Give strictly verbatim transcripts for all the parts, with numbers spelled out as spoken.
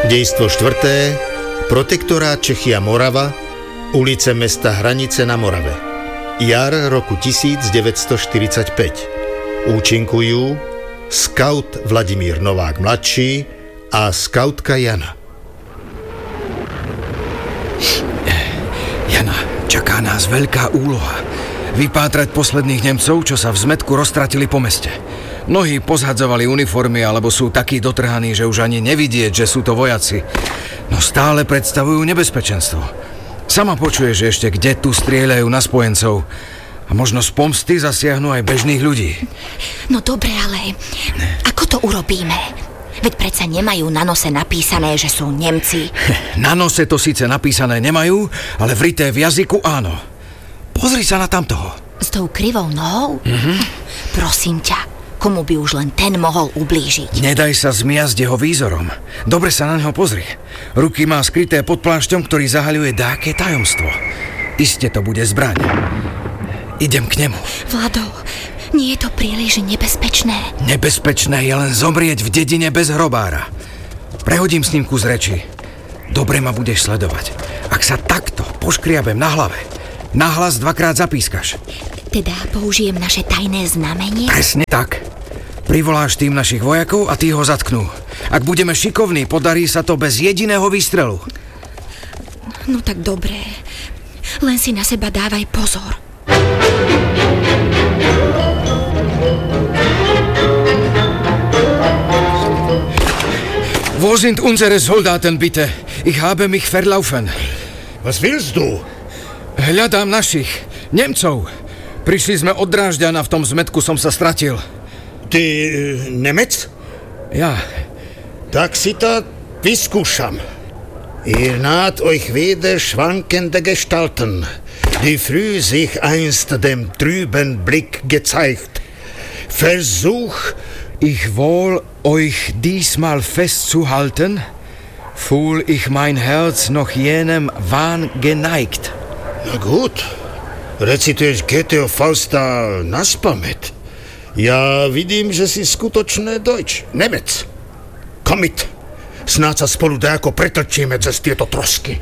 Dejstvo štvrté. Protektorát Čechy a Morava, ulice mesta Hranice na Morave. Jar roku devätnásťstoštyridsaťpäť. Účinkujú skaut Vladimír Novák mladší a skautka Jana. Jana, čaká nás veľká úloha. Vypátrať posledných Nemcov, čo sa v zmätku roztratili po meste. Mnohí pozhadzovali uniformy alebo sú takí dotrhaní, že už ani nevidieť, že sú to vojaci. No stále predstavujú nebezpečenstvo. Sama počuje, že ešte kde tu strieľajú na spojencov. A možno z pomsty zasiahnu aj bežných ľudí. No dobre, ale ako to urobíme? Veď predsa nemajú na nose napísané, že sú Nemci. Na nose to síce napísané nemajú, ale vrité v jazyku áno. Pozri sa na tamtoho. S tou krivou nohou? Mm-hmm. Prosím ťa, komu by už len ten mohol ublížiť? Nedaj sa zmiasť jeho výzorom. Dobre sa na neho pozri. Ruky má skryté pod plášťom, ktorý zahaľuje dáke tajomstvo. Iste to bude zbraň. Idem k nemu. Vlado, nie je to príliš nebezpečné? Nebezpečné je len zomrieť v dedine bez hrobára. Prehodím s ním kus reči. Dobre ma budeš sledovať. Ak sa takto poškriabem na hlave, nahlas dvakrát zapískaš. Teda použijem naše tajné znamenie? Presne tak. Privoláš tým našich vojakov a tí ho zatknú. Ak budeme šikovní, podarí sa to bez jediného výstrelu. No tak dobré. Len si na seba dávaj pozor. Wo sind unsere Soldaten, bitte? Ich habe mich verlaufen. Was willst du? Hľadám našich, Nemcov. Prišli sme od Drážďana, v tom zmetku som sa stratil. Ty Nemec? Ja. Tak si to vyskúšam. Ihr naht euch wieder schwankende Gestalten, die früh sich einst dem trüben Blick gezeigt. Versuch, ich wohl euch diesmal festzuhalten, fühl ich mein Herz noch jenem Wahn geneigt. Na gut, recituješ Goetheho Fausta naspamäť. Ja vidím, že si skutočné Deutsch, Nemec. Komm mit, snáď sa spolu dejako pretlčíme cez tieto trosky.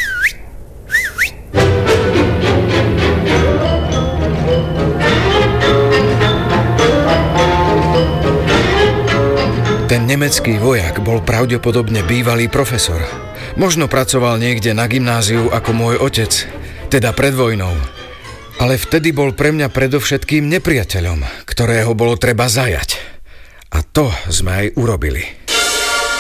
Ten nemecký vojak bol pravdepodobne bývalý profesor. Možno pracoval niekde na gymnáziu ako môj otec, teda pred vojnou. Ale vtedy bol pre mňa predovšetkým nepriateľom, ktorého bolo treba zajať. A to sme aj urobili.